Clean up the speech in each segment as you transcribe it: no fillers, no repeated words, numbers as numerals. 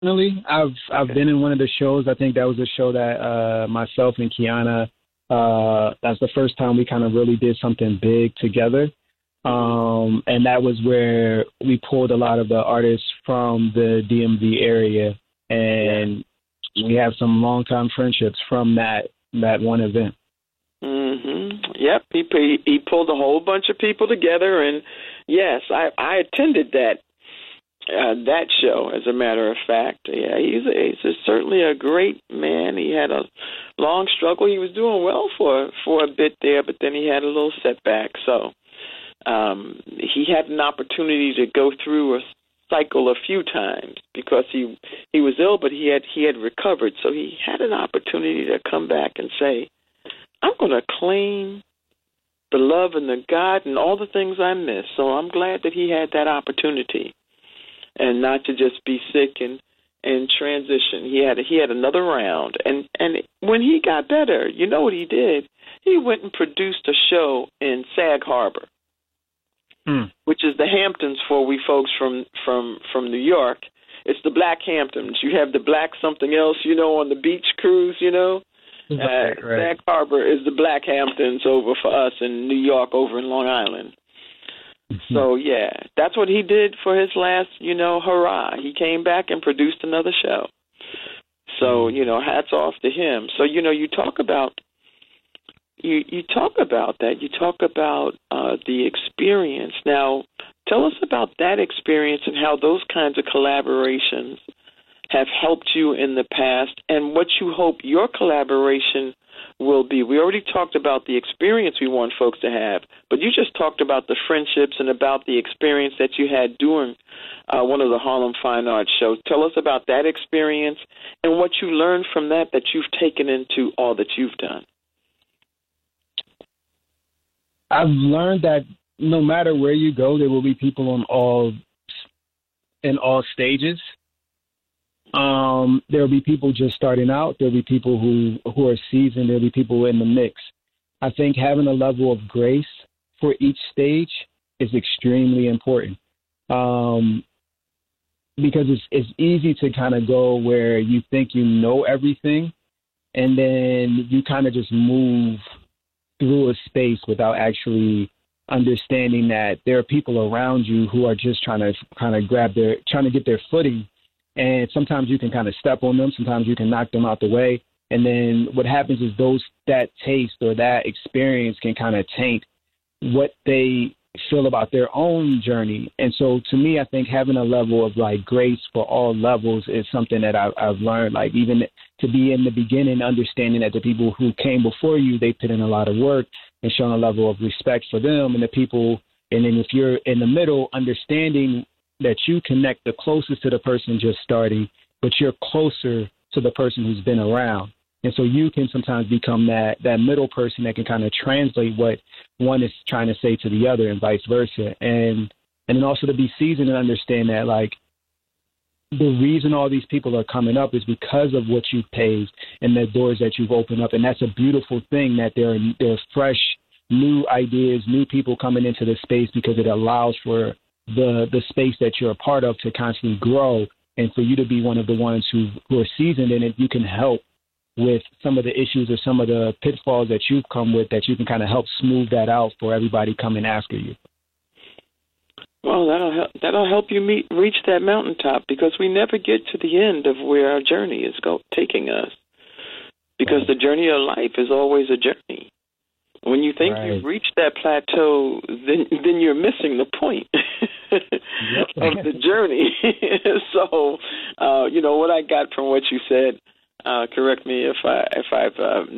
Personally, I've Okay. been in one of the shows. I think that was a show that myself and Kiana. That's the first time we kind of really did something big together. Hmm. And that was where we pulled a lot of the artists from the DMV area, Yeah. and we have some long-time friendships from that one event. Yep. He pulled a whole bunch of people together, and yes, I attended that show. As a matter of fact, yeah, certainly a great man. He had a long struggle. He was doing well for a bit there, but then he had a little setback. So he had an opportunity to go through a cycle a few times because he was ill, but he had recovered. So he had an opportunity to come back and say, I'm going to claim the love and the God and all the things I miss. So I'm glad that he had that opportunity and not to just be sick and transition. He had another round, and when he got better, you know what he did? He went and produced a show in Sag Harbor, Hmm. which is the Hamptons for we folks from New York. It's the Black Hamptons. You have the Black something else, on the beach cruise, Right. Sag Harbor is the Black Hamptons over for us in New York, over in Long Island. Mhm. So, yeah, that's what he did for his last, hurrah. He came back and produced another show. So, hats off to him. So, you talk about you talk about that. You talk about the experience. Now, tell us about that experience and how those kinds of collaborations have helped you in the past and what you hope your collaboration will be. We already talked about the experience we want folks to have, but you just talked about the friendships and about the experience that you had during one of the Harlem Fine Arts shows. Tell us about that experience and what you learned from that you've taken into all that you've done. I've learned that no matter where you go, there will be people in all stages. There'll be people just starting out. There'll be people who are seasoned. There'll be people in the mix. I think having a level of grace for each stage is extremely important. Because it's easy to kind of go where you think you know everything, and then you kind of just move through a space without actually understanding that there are people around you who are just trying to kind of trying to get their footing. And sometimes you can kind of step on them. Sometimes you can knock them out the way. And then what happens is that taste or that experience can kind of taint what they feel about their own journey. And so to me, I think having a level of like grace for all levels is something that I've learned, like even to be in the beginning, understanding that the people who came before you, they put in a lot of work and shown a level of respect for them and the people. And then if you're in the middle, understanding that you connect the closest to the person just starting, but you're closer to the person who's been around. And so you can sometimes become that middle person that can kind of translate what one is trying to say to the other and vice versa. And then also to be seasoned and understand that, like, the reason all these people are coming up is because of what you've paved and the doors that you've opened up. And that's a beautiful thing that there are fresh, new ideas, new people coming into the space because it allows for the space that you're a part of to constantly grow. And for you to be one of the ones who are seasoned in it, you can help with some of the issues or some of the pitfalls that you've come with, that you can kind of help smooth that out for everybody coming after you. Well, that'll help you reach that mountaintop, because we never get to the end of where our journey is taking us, because the journey of life is always a journey. When you think you've reached that plateau, then you're missing the point of the journey. So, what I got from what you said, correct me if I've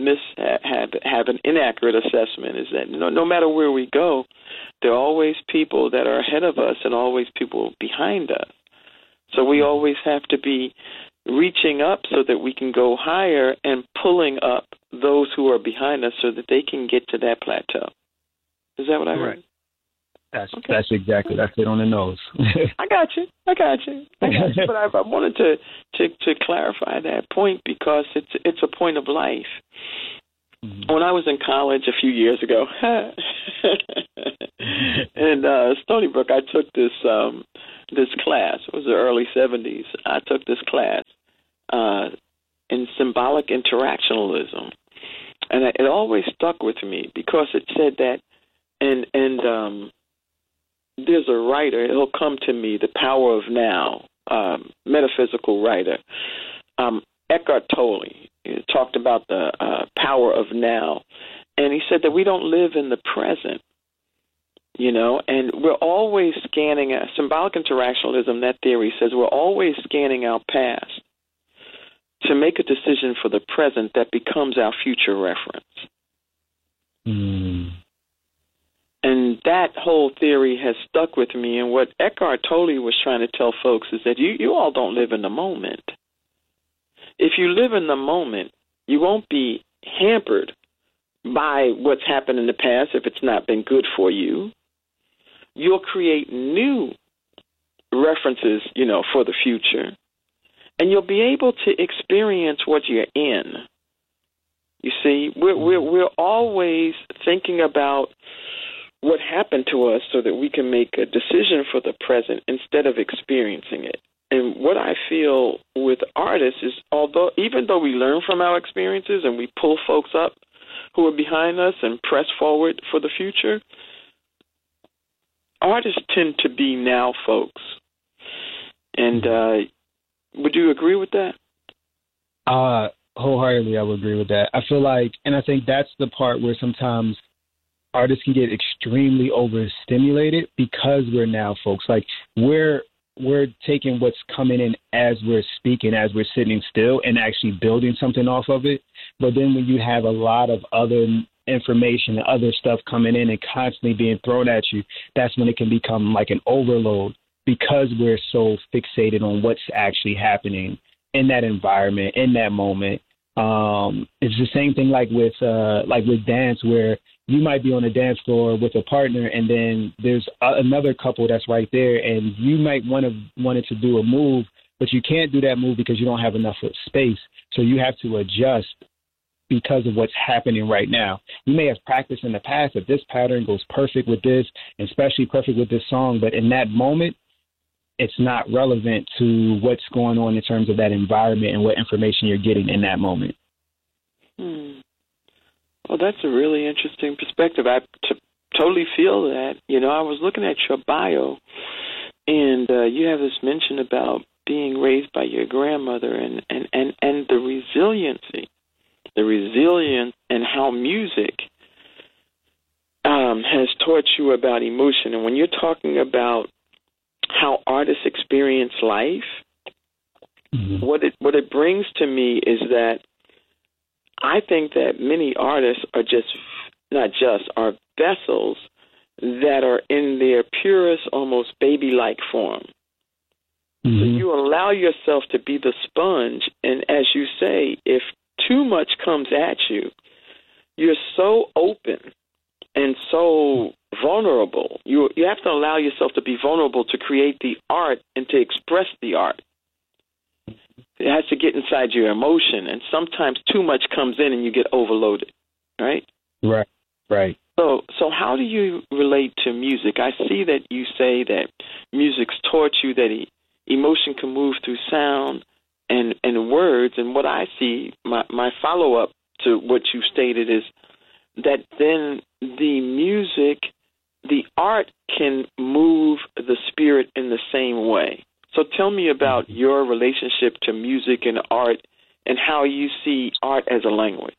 have an inaccurate assessment, is that no matter where we go, there are always people that are ahead of us and always people behind us. So we always have to be reaching up so that we can go higher and pulling up those who are behind us so that they can get to that plateau. Is that what I heard? That's exactly, that's it on the nose. I got you. But I wanted to clarify that point, because it's a point of life. Mm-hmm. When I was in college a few years ago, in Stony Brook, I took this this class. It was the early 70s. I took this class in symbolic interactionalism. And it always stuck with me because it said that, and there's a writer, he'll come to me, The Power of Now, metaphysical writer, Eckhart Tolle. He talked about the power of now. And he said that we don't live in the present, and we're always scanning. Symbolic interactionalism, that theory says we're always scanning our past to make a decision for the present that becomes our future reference. Mm. And that whole theory has stuck with me. And what Eckhart Tolle was trying to tell folks is that you all don't live in the moment. If you live in the moment, you won't be hampered by what's happened in the past if it's not been good for you. You'll create new references, for the future. And you'll be able to experience what you're in. You see, we're always thinking about what happened to us so that we can make a decision for the present instead of experiencing it. And what I feel with artists is, even though we learn from our experiences and we pull folks up who are behind us and press forward for the future, artists tend to be now folks. And would you agree with that? Wholeheartedly, I would agree with that. I feel like, and I think that's the part where sometimes artists can get extremely overstimulated because we're now folks. Like we're taking what's coming in as we're speaking, as we're sitting still, and actually building something off of it. But then when you have a lot of other information and other stuff coming in and constantly being thrown at you, that's when it can become like an overload because we're so fixated on what's actually happening in that environment, in that moment. It's the same thing like with dance, where you might be on a dance floor with a partner, and then there's another couple that's right there, and you might wanted to do a move, but you can't do that move because you don't have enough space. So you have to adjust because of what's happening right now. You may have practiced in the past that this pattern goes perfect with this, and especially perfect with this song, but in that moment, it's not relevant to what's going on in terms of that environment and what information you're getting in that moment. Well, that's a really interesting perspective. I totally feel that. I was looking at your bio, and you have this mention about being raised by your grandmother and the resilience and how music has taught you about emotion. And when you're talking about how artists experience life, mm-hmm. what it brings to me is that I think that many artists are vessels that are in their purest, almost baby-like form. Mm-hmm. So you allow yourself to be the sponge, and as you say, if too much comes at you, you're so open and so vulnerable. You have to allow yourself to be vulnerable to create the art and to express the art. It has to get inside your emotion, and sometimes too much comes in and you get overloaded, right? Right. So how do you relate to music? I see that you say that music's taught you that emotion can move through sound and words, and what I see, my follow-up to what you stated is that then the music, the art can move the spirit in the same way. So tell me about your relationship to music and art and how you see art as a language.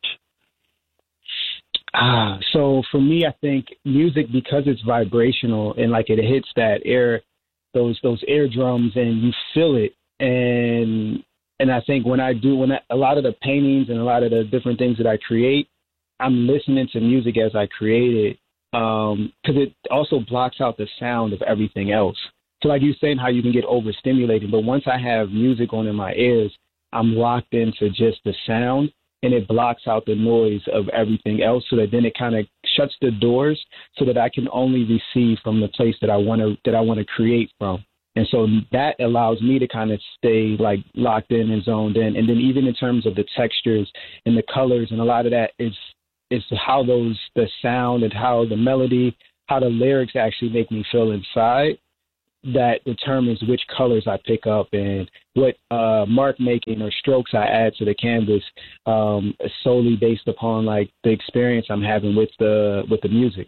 So for me, I think music, because it's vibrational and like it hits that air, those eardrums, and you feel it. And I think when a lot of the paintings and a lot of the different things that I create, I'm listening to music as I create it, because it also blocks out the sound of everything else. So like you're saying how you can get overstimulated, but once I have music on in my ears, I'm locked into just the sound, and it blocks out the noise of everything else, so that then it kind of shuts the doors so that I can only receive from the place that I want to create from. And so that allows me to kind of stay like locked in and zoned in. And then even in terms of the textures and the colors and a lot of that, it's how the sound and how the melody, how the lyrics actually make me feel inside. that determines which colors I pick up and what mark making or strokes I add to the canvas, solely based upon like the experience I'm having with the music.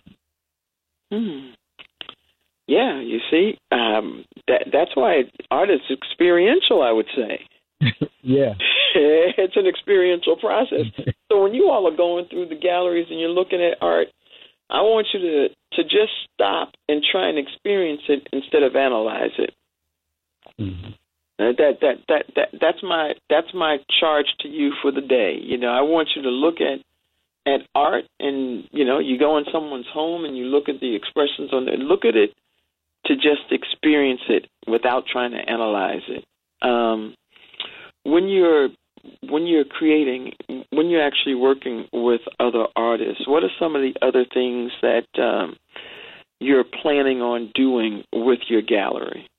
Yeah, you see, that's why art is experiential, I would say. Yeah. It's an experiential process. So when you all are going through the galleries and you're looking at art, I want you to just stop and try and experience it instead of analyze it. Mm-hmm. That's my charge to you for the day. You know, I want you to look at art, and you go in someone's home and you look at the expressions on there. Look at it to just experience it without trying to analyze it. When you're creating, when you're actually working with other artists, what are some of the other things that you're planning on doing with your gallery?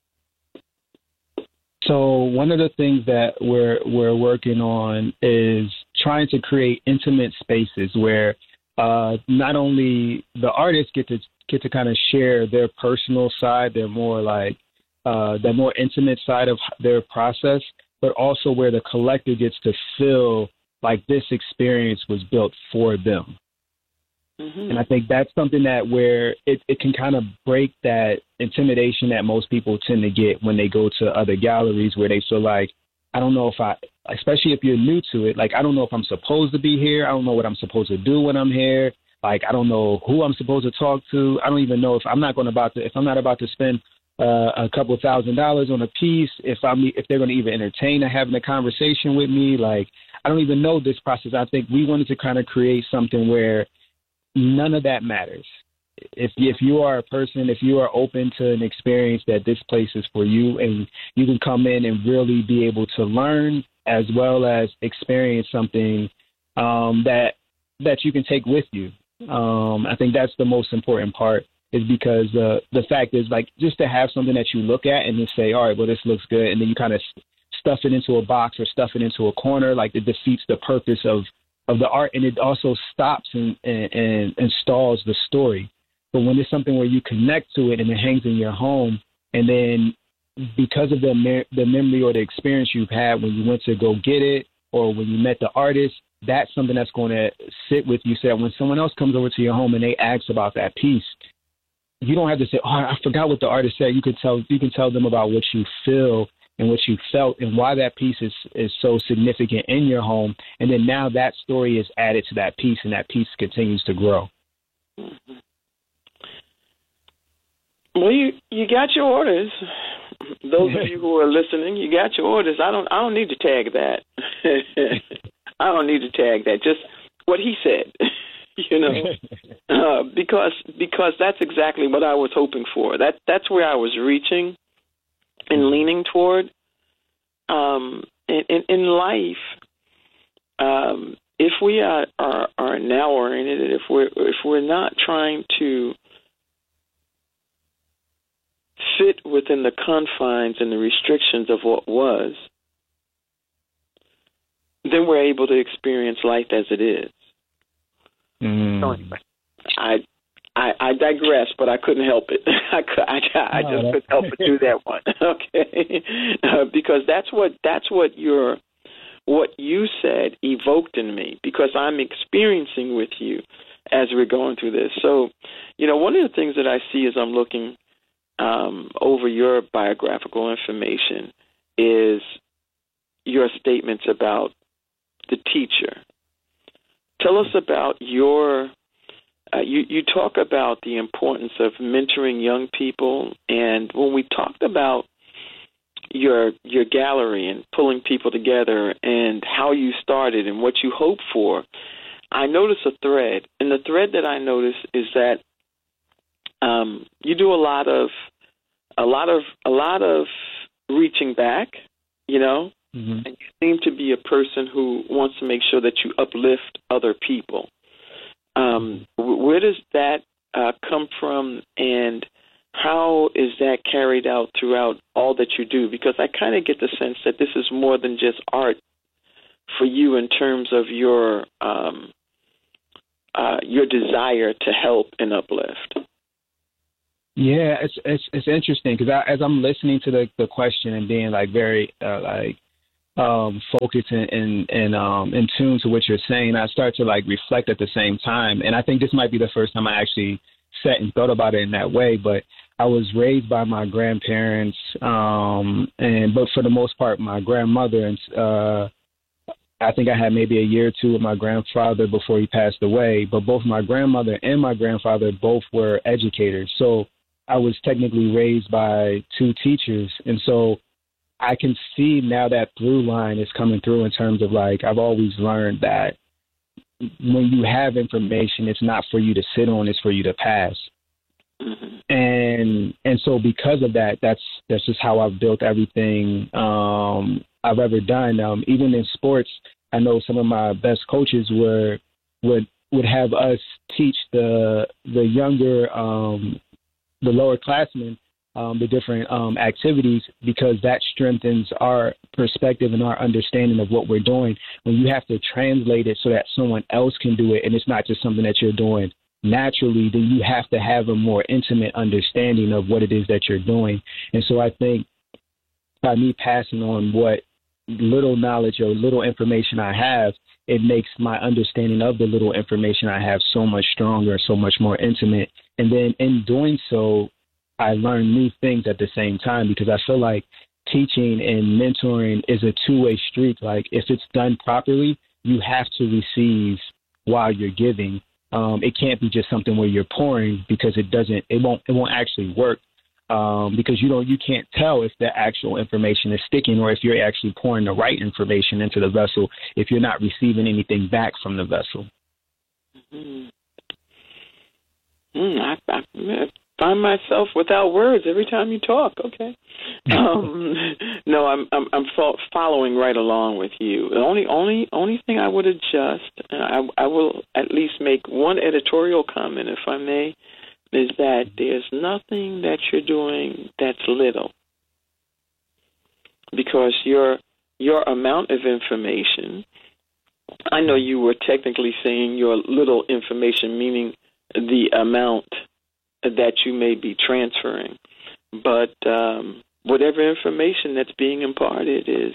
So one of the things that we're working on is trying to create intimate spaces where not only the artists get to kind of share their personal side, their more intimate side of their process, but also where the collective gets to feel like this experience was built for them. Mm-hmm. And I think that's something that where it can kind of break that intimidation that most people tend to get when they go to other galleries, where they feel like, I don't know if especially if you're new to it, like, I don't know if I'm supposed to be here. I don't know what I'm supposed to do when I'm here. Like, I don't know who I'm supposed to talk to. I don't even know if I'm not about to spend a couple $1,000s on a piece, if they're going to even entertain having a conversation with me. Like, I don't even know this process. I think we wanted to kind of create something where none of that matters. If you are a person, if you are open to an experience, that this place is for you, and you can come in and really be able to learn as well as experience something that you can take with you. I think that's the most important part, is because the fact is, like, just to have something that you look at and then say, all right, well, this looks good, and then you kind of stuff it into a box or stuff it into a corner, like, it defeats the purpose of the art, and it also stops and stalls the story. But when it's something where you connect to it and it hangs in your home, and then because of the memory or the experience you've had when you went to go get it or when you met the artist, that's something that's going to sit with you. So that when someone else comes over to your home and they ask about that piece, you don't have to say, oh, I forgot what the artist said. You can tell them about what you feel and what you felt and why that piece is so significant in your home. And then now that story is added to that piece, and that piece continues to grow. Mm-hmm. Well, you got your orders. Those of you who are listening, you got your orders. I don't need to tag that. I don't need to tag that. Just what he said, because that's exactly what I was hoping for. That's where I was reaching and leaning toward. In life, if we are now oriented, if we're not trying to fit within the confines and the restrictions of what was, then we're able to experience life as it is. I digress, but I couldn't help it. I just couldn't help but do that one. Okay, because that's what you said evoked in me, because I'm experiencing with you as we're going through this. So, one of the things that I see as I'm looking over your biographical information is your statements about the teacher. Tell us about your, you talk about the importance of mentoring young people, and when we talked about your gallery and pulling people together and how you started and what you hope for, I noticed a thread, and the thread that I noticed is that you do a lot of reaching back, mm-hmm. and you seem to be a person who wants to make sure that you uplift other people. Where does that come from, and how is that carried out throughout all that you do? Because I kind of get the sense that this is more than just art for you in terms of your desire to help and uplift. Yeah, it's interesting because as I'm listening to the question and being like very focused and in tune to what you're saying, I start to like reflect at the same time. And I think this might be the first time I actually sat and thought about it in that way. But I was raised by my grandparents, but for the most part, my grandmother. And I think I had maybe a year or two with my grandfather before he passed away. But both my grandmother and my grandfather both were educators. So I was technically raised by two teachers. And so I can see now that through line is coming through in terms of like, I've always learned that when you have information, it's not for you to sit on, it's for you to pass. And so because of that, that's just how I've built everything I've ever done. Even in sports, I know some of my best coaches would have us teach the younger, the lower classmen, the different activities, because that strengthens our perspective and our understanding of what we're doing. When you have to translate it so that someone else can do it, and it's not just something that you're doing naturally, then you have to have a more intimate understanding of what it is that you're doing. And so I think by me passing on what little knowledge or little information I have, it makes my understanding of the little information I have so much stronger, so much more intimate. And then in doing so, I learn new things at the same time, because I feel like teaching and mentoring is a two-way street. Like if it's done properly, you have to receive while you're giving. It can't be just something where you're pouring, because it won't actually work, because you can't tell if the actual information is sticking or if you're actually pouring the right information into the vessel if you're not receiving anything back from the vessel. I find myself without words every time you talk. Okay. No, I'm following right along with you. The only thing I would adjust, I will at least make one editorial comment, if I may, is that there's nothing that you're doing that's little, because your amount of information. I know you were technically saying your little information, meaning the amount that you may be transferring, but whatever information that's being imparted is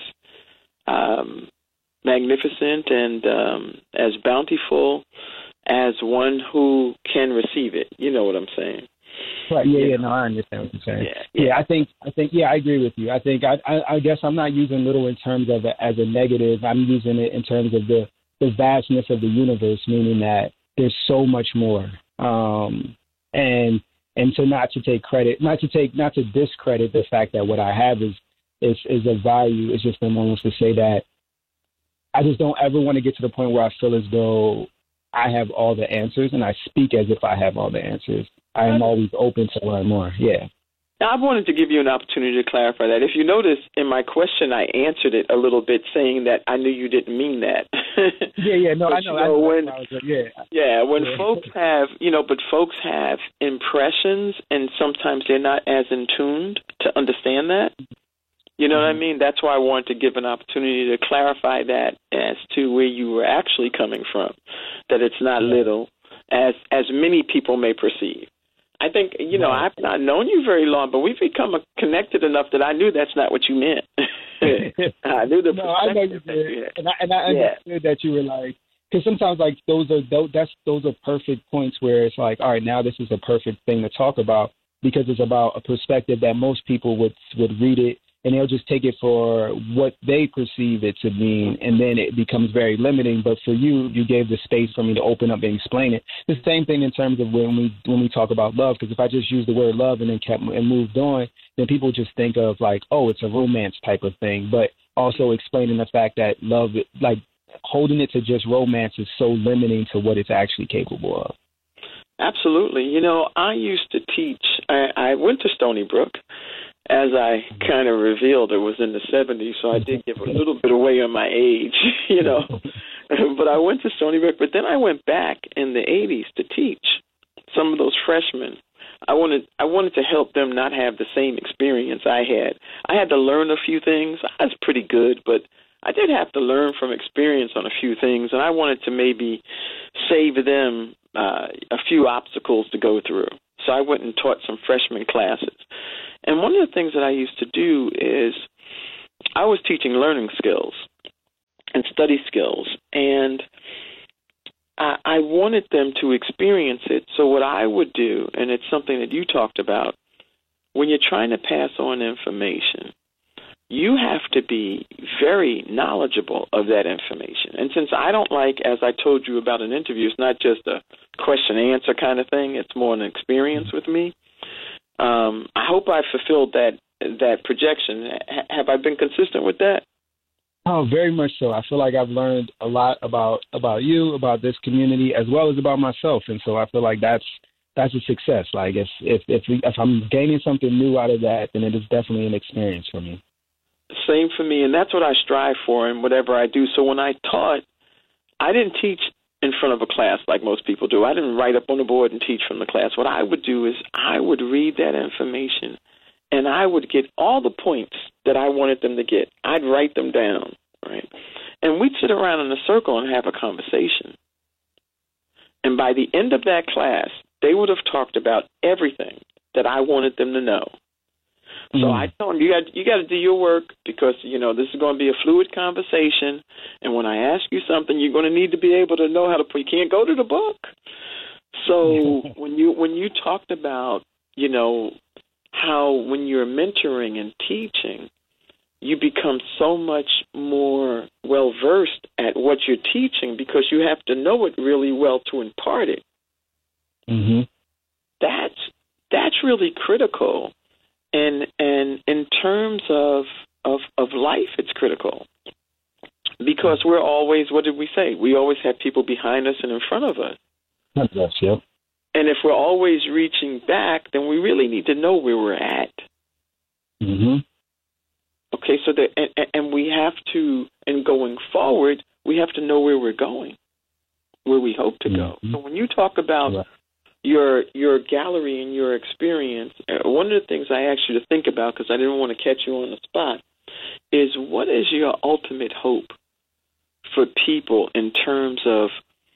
magnificent and as bountiful as one who can receive it. You know what I'm saying? Right. Yeah. No, I understand what you're saying. Yeah. I think. Yeah, I agree with you. I think. I guess I'm not using little in terms of it as a negative. I'm using it in terms of the vastness of the universe, meaning that there's so much more. And so not to discredit the fact that what I have is of value. It's just almost to say that I just don't ever want to get to the point where I feel as though I have all the answers, and I speak as if I have all the answers. I am always open to learn more. Yeah. Now, I wanted to give you an opportunity to clarify that. If you notice in my question, I answered it a little bit, saying that I knew you didn't mean that. Yeah. No, but, I know. When folks have, but folks have impressions, and sometimes they're not as in tuned to understand that. You know what I mean? That's why I wanted to give an opportunity to clarify that as to where you were actually coming from, that it's not little, as many people may perceive. I think, I've not known you very long, but we've become connected enough that I knew that's not what you meant. I knew the perspective. No, I know you did. And I understood that you were like, because sometimes like those are perfect points where it's like, all right, now this is a perfect thing to talk about, because it's about a perspective that most people would read it and they'll just take it for what they perceive it to mean, and then it becomes very limiting. But for you, you gave the space for me to open up and explain it. The same thing in terms of when we talk about love, because if I just use the word love and then moved on, then people just think of like, oh, it's a romance type of thing. But also explaining the fact that love, like holding it to just romance, is so limiting to what it's actually capable of. Absolutely. I used to teach. I went to Stony Brook. As I kind of revealed, it was in the 70s, so I did give a little bit away on my age, But I went to Stony Brook, but then I went back in the 80s to teach some of those freshmen. I wanted to help them not have the same experience I had. I had to learn a few things. I was pretty good, but I did have to learn from experience on a few things, and I wanted to maybe save them a few obstacles to go through. So I went and taught some freshman classes. And one of the things that I used to do is I was teaching learning skills and study skills, and I wanted them to experience it. So what I would do, and it's something that you talked about, when you're trying to pass on information, you have to be very knowledgeable of that information. And since I don't like, as I told you about an interview, it's not just a question-answer kind of thing. It's more an experience with me. I hope I fulfilled that projection. Have I been consistent with that? Oh, very much so. I feel like I've learned a lot about you, about this community, as well as about myself. And so I feel like that's a success. Like if I'm gaining something new out of that, then it is definitely an experience for me. Same for me, and that's what I strive for in whatever I do. So when I taught, I didn't teach in front of a class like most people do. I didn't write up on the board and teach from the class. What I would do is I would read that information, and I would get all the points that I wanted them to get. I'd write them down, right? And we'd sit around in a circle and have a conversation. And by the end of that class, they would have talked about everything that I wanted them to know. So I tell them, you got to do your work because, this is going to be a fluid conversation. And when I ask you something, you're going to need to be able to know how to put. You can't go to the book. So when you talked about, how when you're mentoring and teaching, you become so much more well-versed at what you're teaching because you have to know it really well to impart it. Mm-hmm. That's really critical. And in terms of life, it's critical because we're always, what did we say? We always have people behind us and in front of us. Yes, yep. And if we're always reaching back, then we really need to know where we're at. Mm-hmm. Okay, so and we have to, and going forward, we have to know where we're going, where we hope to go. So when you talk about your gallery and your experience, one of the things I asked you to think about, because I didn't want to catch you on the spot, is what is your ultimate hope for people in terms of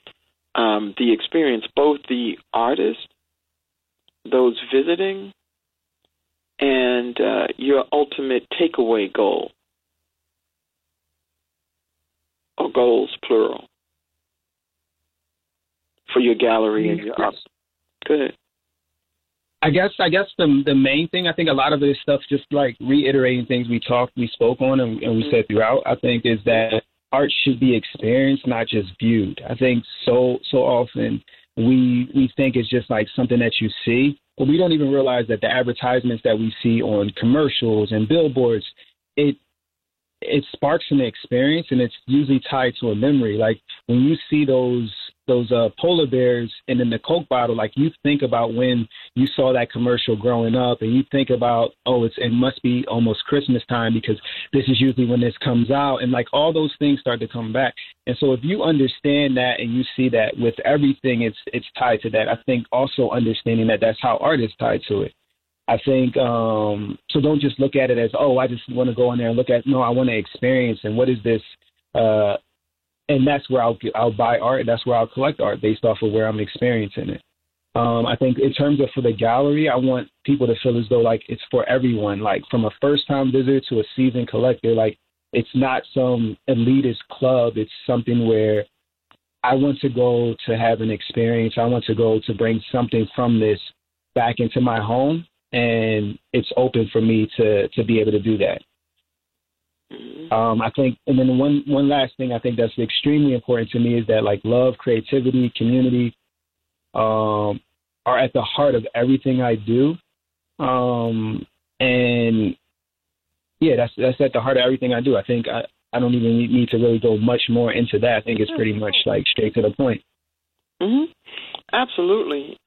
the experience, both the artists, those visiting, and your ultimate takeaway goal, or goals, plural, for your gallery and your art? Go ahead. I guess the main thing, I think a lot of it is stuff just like reiterating things we spoke on and we said throughout, I think, is that art should be experienced, not just viewed. I think so often we think it's just like something that you see, but we don't even realize that the advertisements that we see on commercials and billboards, it sparks an experience, and it's usually tied to a memory. Like when you see those polar bears and in the Coke bottle, like you think about when you saw that commercial growing up, and you think about, it must be almost Christmas time because this is usually when this comes out, and like all those things start to come back. And so if you understand that and you see that with everything, it's tied to that. I think also understanding that that's how art is tied to it. I think, so don't just look at it as, I just want to go in there and look at, no, I want to experience, and what is this, and that's where I'll buy art. That's where I'll collect art based off of where I'm experiencing it. I think in terms of for the gallery, I want people to feel as though like it's for everyone, like from a first-time visitor to a seasoned collector. Like it's not some elitist club. It's something where I want to go to have an experience. I want to go to bring something from this back into my home, and it's open for me to be able to do that. I think, and then one last thing I think that's extremely important to me is that like love, creativity, community are at the heart of everything I do. And yeah, that's at the heart of everything I do. I think I don't even need to really go much more into that. I think it's pretty much like straight to the point. Mm-hmm. Absolutely.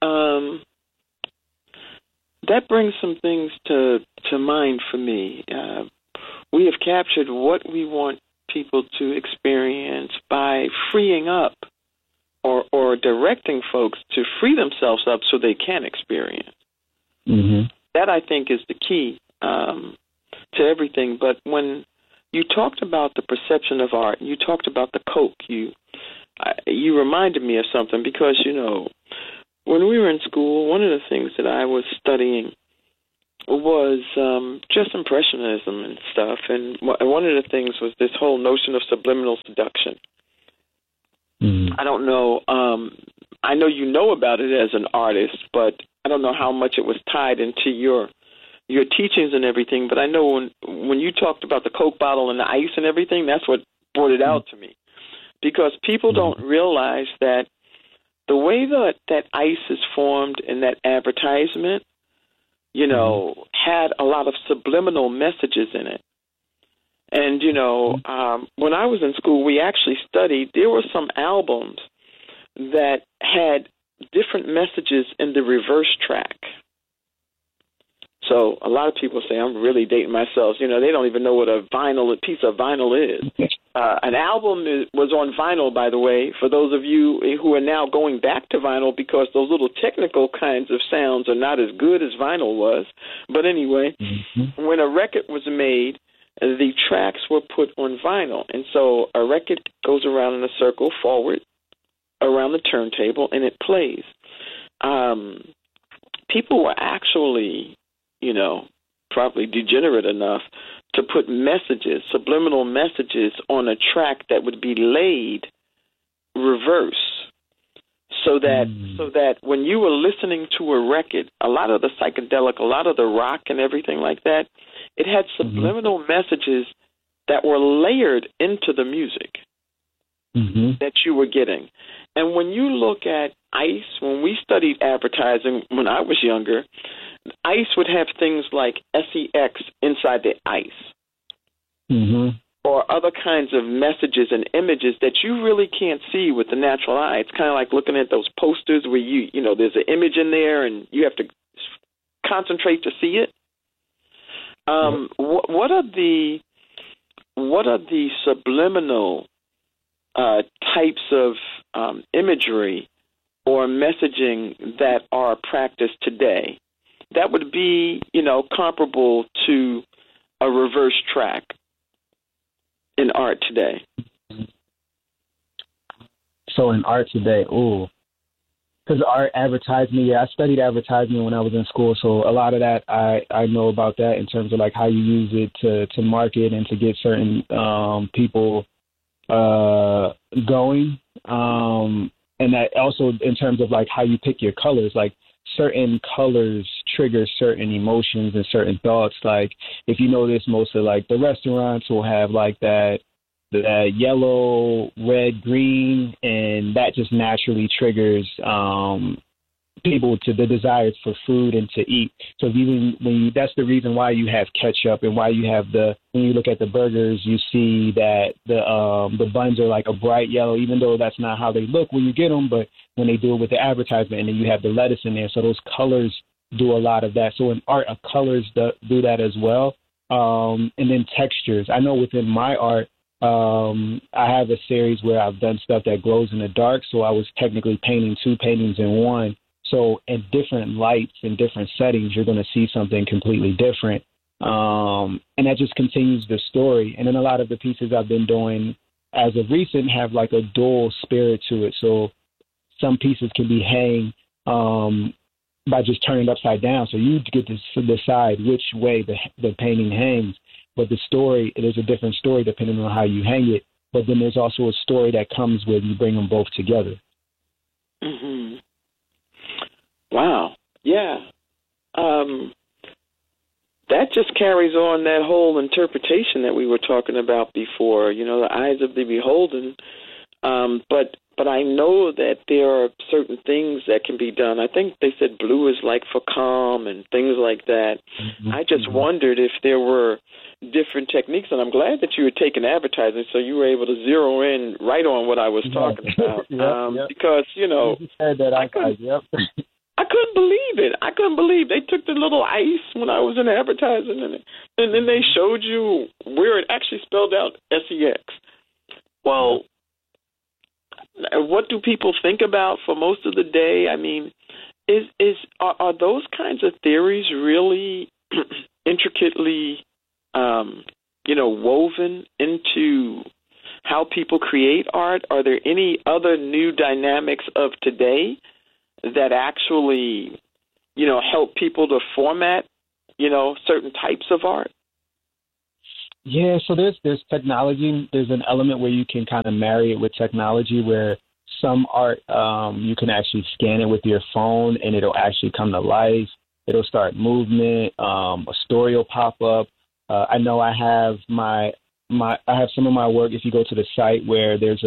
That brings some things to mind for me. We have captured what we want people to experience by freeing up or directing folks to free themselves up so they can experience. Mm-hmm. That, I think, is the key to everything. But when you talked about the perception of art, you talked about the Coke, you reminded me of something because, when we were in school, one of the things that I was studying was just impressionism and stuff, and one of the things was this whole notion of subliminal seduction. I don't know. I know you know about it as an artist, but I don't know how much it was tied into your teachings and everything. But I know when you talked about the Coke bottle and the ice and everything, that's what brought it out to me, because people don't realize that the way that ice is formed in that advertisement, you know, had a lot of subliminal messages in it. And, you know, when I was in school, we actually studied, there were some albums that had different messages in the reverse track. So a lot of people say, I'm really dating myself. You know, they don't even know what a piece of vinyl is. An album was on vinyl, by the way, for those of you who are now going back to vinyl, because those little technical kinds of sounds are not as good as vinyl was. But anyway, when a record was made, the tracks were put on vinyl. And so a record goes around in a circle forward around the turntable, and it plays. People were actually, you know, probably degenerate enough to put messages, subliminal messages, on a track that would be laid reverse, so that when you were listening to a record, a lot of the psychedelic, a lot of the rock and everything like that, it had subliminal messages that were layered into the music that you were getting. And when you look at ICE, when we studied advertising when I was younger, ICE would have things like SEX inside the ICE, or other kinds of messages and images that you really can't see with the natural eye. It's kind of like looking at those posters where you know, there's an image in there and you have to concentrate to see it. What are the subliminal types of imagery or messaging that are practiced today that would be, you know, comparable to a reverse track in art today? So in art today, because art advertisement, I studied advertisement when I was in school, so a lot of that I know about that in terms of like how you use it to market and to get certain people going, and that also in terms of like how you pick your colors, like certain colors trigger certain emotions and certain thoughts. Like if you notice, most of like the restaurants will have like that yellow, red, green, and that just naturally triggers people to the desires for food and to eat. So even that's the reason why you have ketchup and why you have when you look at the burgers, you see that the buns are like a bright yellow, even though that's not how they look when you get them, but when they do it with the advertisement, and then you have the lettuce in there. So those colors do a lot of that. So in art, colors do that as well. And then textures. I know within my art, I have a series where I've done stuff that glows in the dark. So I was technically painting two paintings in one. So in different lights and different settings, you're going to see something completely different. And that just continues the story. And then a lot of the pieces I've been doing as of recent have like a dual spirit to it. So some pieces can be hang by just turning it upside down. So you get to decide which way the painting hangs. But the story, it is a different story depending on how you hang it. But then there's also a story that comes with you bring them both together. Mm-hmm. Wow. Yeah. That just carries on that whole interpretation that we were talking about before, you know, the eyes of the beholden. But I know that there are certain things that can be done. I think they said blue is like for calm and things like that. I just wondered if there were different techniques, and I'm glad that you were taking advertising, so you were able to zero in right on what I was talking about. Because, you know, I couldn't believe it. I couldn't believe they took the little ice when I was in advertising, and then they showed you where it actually spelled out SEX. Well, what do people think about for most of the day? I mean, are those kinds of theories really intricately, woven into how people create art? Are there any other new dynamics of today that actually, help people to format, certain types of art? Yeah, so there's technology. There's an element where you can kind of marry it with technology where some art, you can actually scan it with your phone and it'll actually come to life. It'll start movement. A story will pop up. I know I have I have some of my work. If you go to the site where there's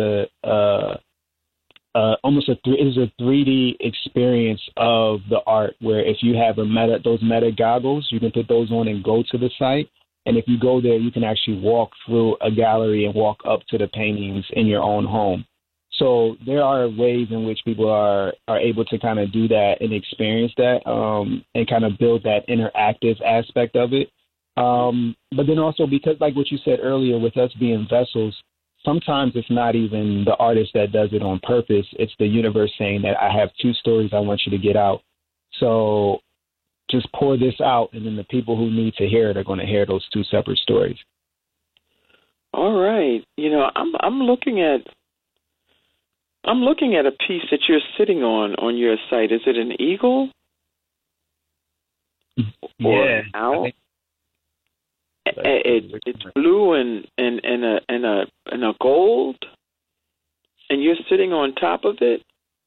almost a 3D experience of the art, where if you have those meta goggles, you can put those on and go to the site. And if you go there, you can actually walk through a gallery and walk up to the paintings in your own home. So there are ways in which people are able to kind of do that and experience that, and kind of build that interactive aspect of it. But then also, because like what you said earlier, with us being vessels, sometimes it's not even the artist that does it on purpose. It's the universe saying that I have 2 stories I want you to get out. So just pour this out, and then the people who need to hear it are going to hear those 2 separate stories. All right. I'm looking at a piece that you're sitting on your site. Is it an eagle? Or an owl? It's blue and a gold, and you're sitting on top of it.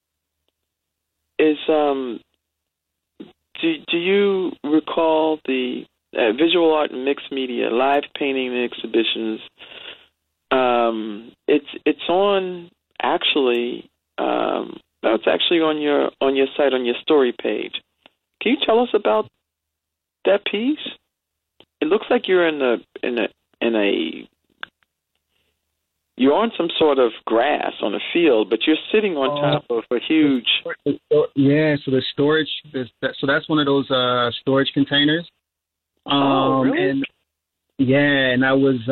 Do you recall the Visual Art and Mixed Media live painting exhibitions? It's on actually. It's actually on your site, on your story page. Can you tell us about that piece? It looks like you're you're on some sort of grass on a field, but you're sitting on top of a huge. Yeah, so the storage. So that's one of those storage containers. Really? And yeah, and I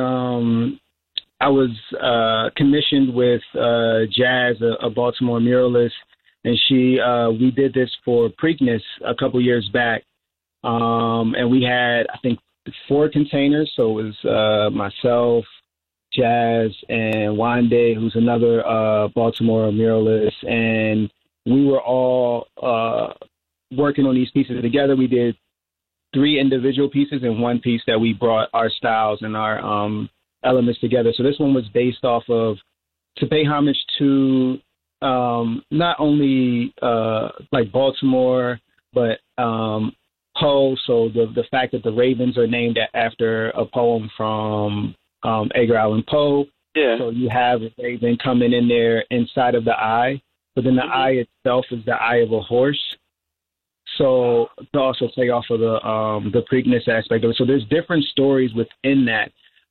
was commissioned with Jazz, a Baltimore muralist, and we did this for Preakness a couple years back, and we had, I think, 4 containers. So it was myself, Jazz, and Wande, who's another Baltimore muralist, and we were all working on these pieces together. We did 3 individual pieces and 1 piece that we brought our styles and our elements together. So this one was based off of, to pay homage to not only like Baltimore, but Poe. So the fact that the Ravens are named after a poem from Edgar Allan Poe. Yeah. So you have a raven coming in there inside of the eye, but then the eye itself is the eye of a horse. So to also play off of the Preakness aspect of it. So there's different stories within that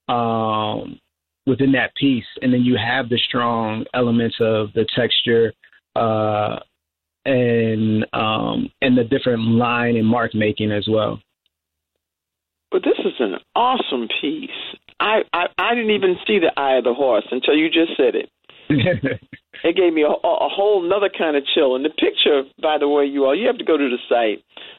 piece, and then you have the strong elements of the texture and the different line and mark making as well. But this is an awesome piece. I didn't even see the eye of the horse until you just said it. It gave me a whole nother kind of chill. And the picture, by the way, you have to go to the site,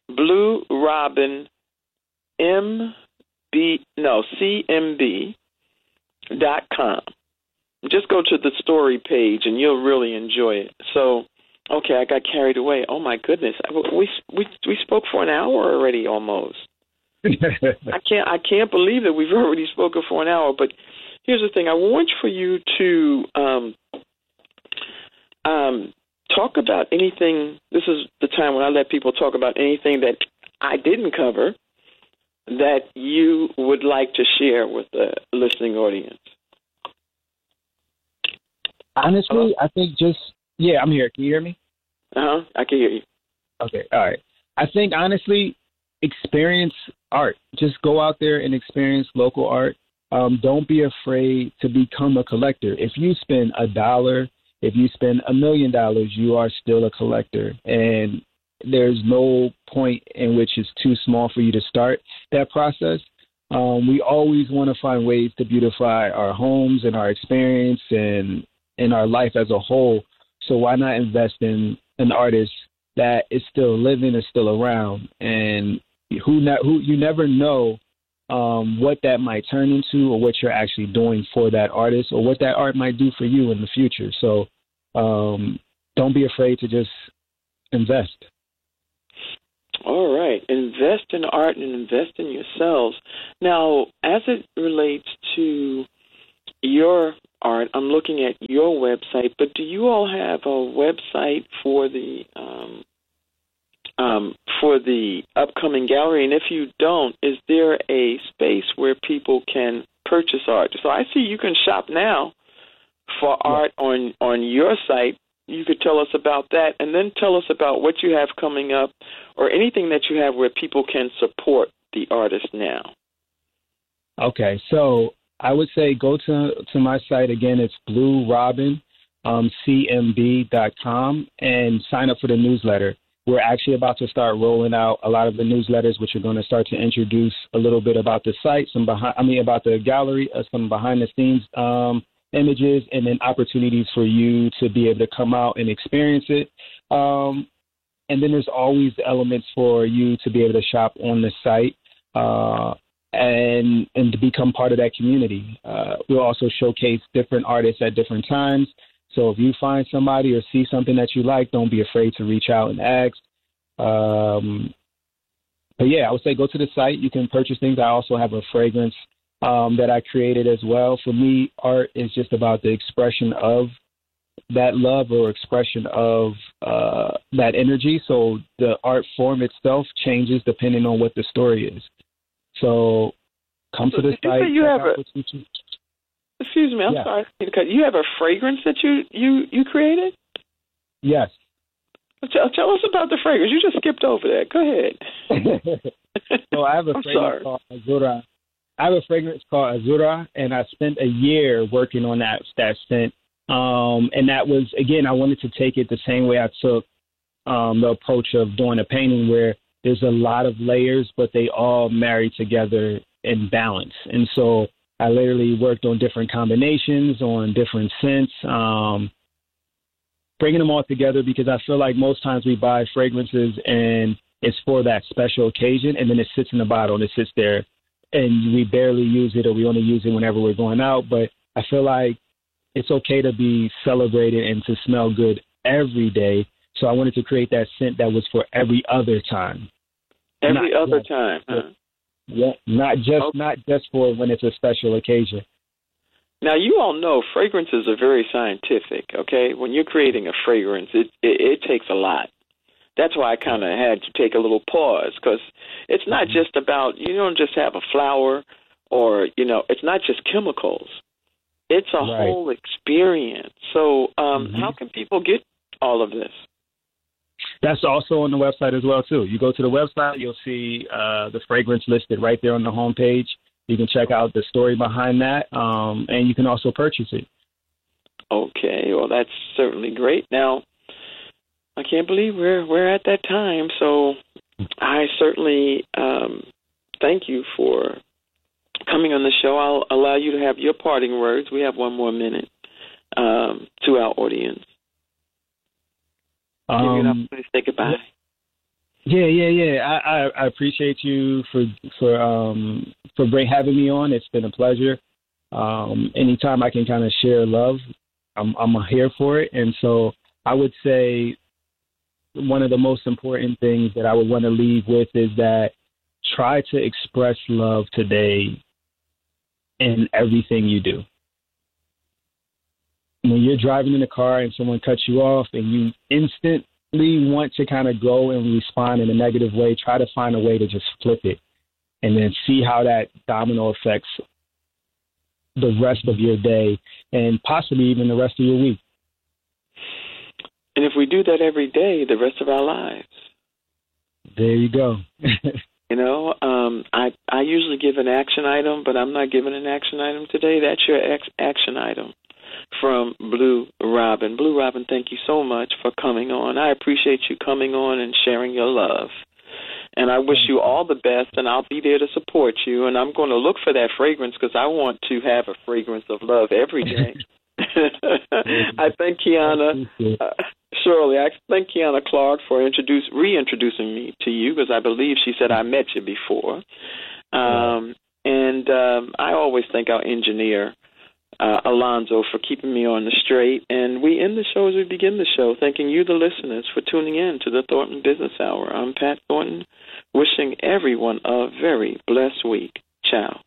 CMB.com. Just go to the story page and you'll really enjoy it. So, okay, I got carried away. Oh my goodness, we spoke for an hour already almost. I can't believe that we've already spoken for an hour. But here's the thing: I want for you to talk about anything. This is the time when I let people talk about anything that I didn't cover that you would like to share with the listening audience. Honestly, I think I'm here. Can you hear me? I can hear you. Okay, all right. I think honestly, experience art. Just go out there and experience local art. Don't be afraid to become a collector. If you spend $1, if you spend $1 million, you are still a collector. And there's no point in which it's too small for you to start that process. We always want to find ways to beautify our homes and our experience and our life as a whole. So why not invest in an artist that is still living, is still around, and who you never know what that might turn into, or what you're actually doing for that artist, or what that art might do for you in the future. So don't be afraid to just invest. All right. Invest in art and invest in yourselves. Now, as it relates to your art, I'm looking at your website, but do you all have a website for the upcoming gallery? And if you don't, is there a space where people can purchase art? So I see you can shop now for art on your site. You could tell us about that, and then tell us about what you have coming up or anything that you have where people can support the artist now. Okay, so I would say go to my site. Again, it's bluerobin.cmb.com, and sign up for the newsletter. We're actually about to start rolling out a lot of the newsletters, which are going to start to introduce a little bit about the site, about the gallery, some behind-the-scenes images, and then opportunities for you to be able to come out and experience it. And then there's always elements for you to be able to shop on the site and to become part of that community. We'll also showcase different artists at different times. So if you find somebody or see something that you like, don't be afraid to reach out and ask. But yeah, I would say go to the site. You can purchase things. I also have a fragrance that I created as well. For me, art is just about the expression of that love or expression of that energy. So the art form itself changes depending on what the story is. So come to the site. Excuse me, I'm sorry. You have a fragrance that you created? Yes. Tell us about the fragrance. You just skipped over that. Go ahead. So I have a fragrance called Azura. And I spent a year working on that scent. And that was, again, I wanted to take it the same way I took the approach of doing a painting, where there's a lot of layers, but they all marry together in balance. And so I literally worked on different combinations, on different scents, bringing them all together, because I feel like most times we buy fragrances and it's for that special occasion, and then it sits in the bottle and it sits there and we barely use it, or we only use it whenever we're going out. But I feel like it's okay to be celebrated and to smell good every day. So I wanted to create that scent that was for every other time. Every other time, huh? Yeah, not just for when it's a special occasion. Now, you all know fragrances are very scientific, okay? When you're creating a fragrance, it takes a lot. That's why I kind of had to take a little pause, because it's not just about, you don't just have a flower or, it's not just chemicals. It's a whole experience. So how can people get all of this? That's also on the website as well, too. You go to the website, you'll see the fragrance listed right there on the homepage. You can check out the story behind that, and you can also purchase it. Okay, well, that's certainly great. Now, I can't believe we're at that time, so I certainly thank you for coming on the show. I'll allow you to have your parting words. We have one more minute to our audience. Give you an opportunity to say goodbye. Yeah. I appreciate you for having me on. It's been a pleasure. Anytime I can kind of share love, I'm here for it. And so I would say one of the most important things that I would want to leave with is that try to express love today in everything you do. When you're driving in the car and someone cuts you off and you instantly want to kind of go and respond in a negative way, try to find a way to just flip it and then see how that domino affects the rest of your day and possibly even the rest of your week. And if we do that every day, the rest of our lives. There you go. I usually give an action item, but I'm not giving an action item today. That's your action item from Blue Robin. Blue Robin, thank you so much for coming on. I appreciate you coming on and sharing your love. And I wish you all the best, and I'll be there to support you. And I'm going to look for that fragrance because I want to have a fragrance of love every day. I thank Kiana. Surely, I thank Kiana Clark for reintroducing me to you, because I believe she said I met you before. And I always thank our engineer, Alonzo, for keeping me on the straight. And we end the show as we begin the show, thanking you, the listeners, for tuning in to the Thornton Business Hour. I'm Pat Thornton, wishing everyone a very blessed week. Ciao.